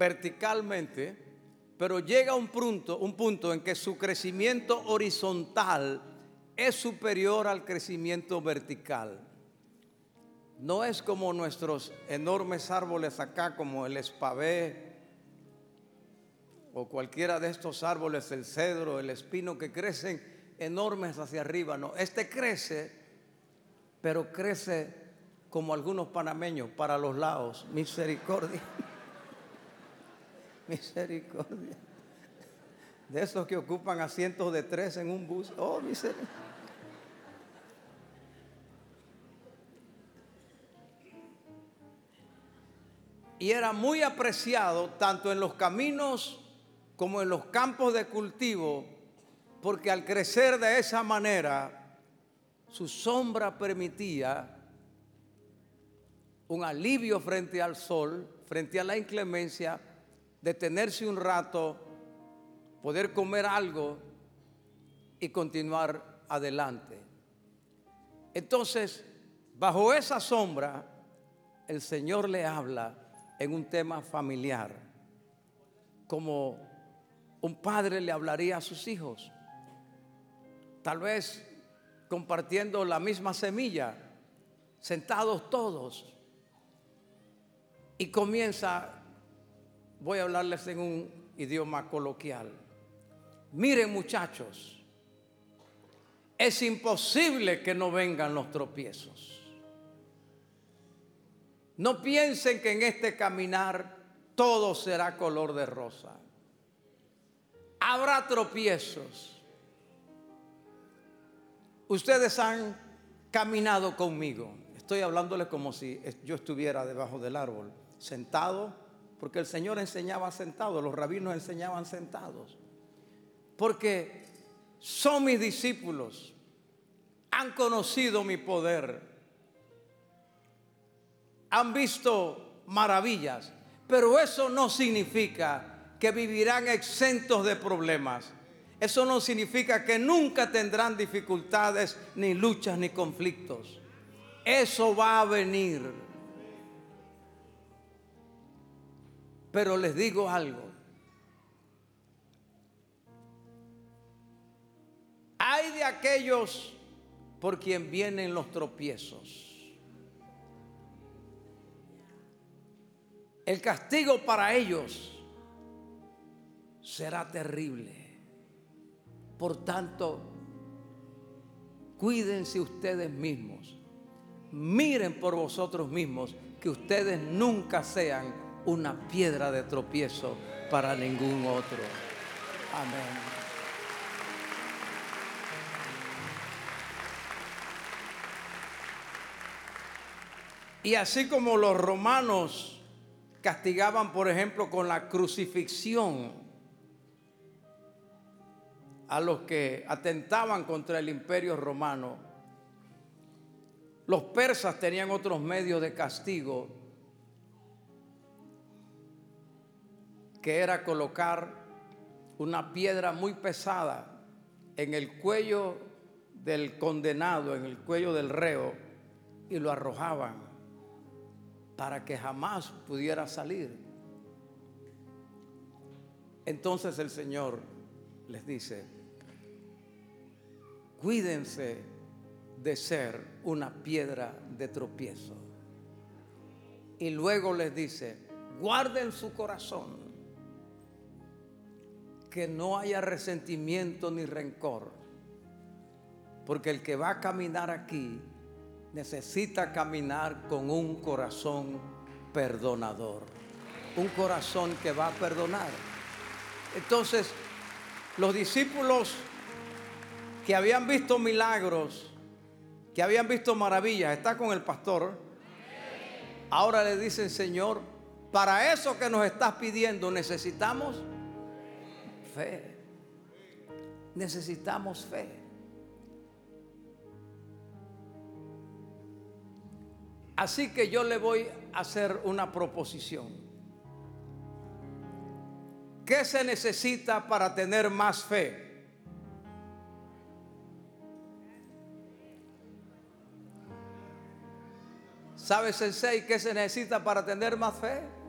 verticalmente, pero llega un punto en que su crecimiento horizontal es superior al crecimiento vertical. No es como nuestros enormes árboles acá, como el espavé o cualquiera de estos árboles, el cedro, el espino, que crecen enormes hacia arriba. No, este crece, pero crece como algunos panameños, para los lados. Misericordia. Misericordia. De esos que ocupan asientos de 3 en un bus. Oh, misericordia. Y era muy apreciado tanto en los caminos como en los campos de cultivo, porque al crecer de esa manera, su sombra permitía un alivio frente al sol, frente a la inclemencia, detenerse un rato, poder comer algo y continuar adelante. Entonces, bajo esa sombra, el Señor le habla en un tema familiar, como un padre le hablaría a sus hijos, tal vez compartiendo la misma semilla, sentados todos, y comienza, voy a hablarles en un idioma coloquial. Miren, muchachos, es imposible que no vengan los tropiezos. No piensen que en este caminar todo será color de rosa. Habrá tropiezos. Ustedes han caminado conmigo. Estoy hablándoles como si yo estuviera debajo del árbol, sentado, porque el Señor enseñaba sentado, los rabinos enseñaban sentados. Porque son mis discípulos, han conocido mi poder, han visto maravillas, pero eso no significa que vivirán exentos de problemas. Eso no significa que nunca tendrán dificultades, ni luchas, ni conflictos. Eso va a venir. Pero les digo algo. Hay de aquellos por quien vienen los tropiezos. El castigo para ellos será terrible. Por tanto, cuídense ustedes mismos. Miren por vosotros mismos que ustedes nunca sean una piedra de tropiezo para ningún otro. Amén. Y así como los romanos castigaban, por ejemplo, con la crucifixión a los que atentaban contra el imperio romano, los persas tenían otros medios de castigo, que era colocar una piedra muy pesada en el cuello del condenado, en el cuello del reo, y lo arrojaban para que jamás pudiera salir. Entonces el Señor les dice: cuídense de ser una piedra de tropiezo. Y luego les dice: guarden su corazón, que no haya resentimiento ni rencor, porque el que va a caminar aquí necesita caminar con un corazón perdonador, un corazón que va a perdonar. Entonces, los discípulos que habían visto milagros, que habían visto maravillas, está con el pastor, ahora le dicen: Señor, para eso que nos estás pidiendo necesitamos fe. Necesitamos fe. Así que yo le voy a hacer una proposición. ¿Qué se necesita para tener más fe? ¿Sabe, Sensei, qué se necesita para tener más fe?